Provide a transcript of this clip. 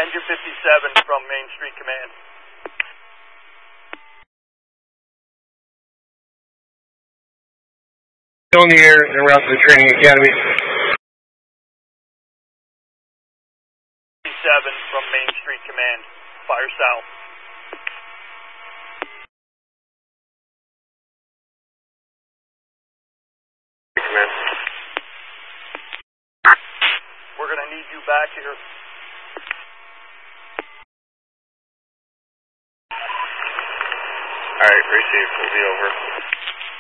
Engine 57 from Main Street Command. Still in the air and route to the training academy. 57 from Main Street Command. Fire south. Command. We're going to need you back here. Alright, receive. We'll be over.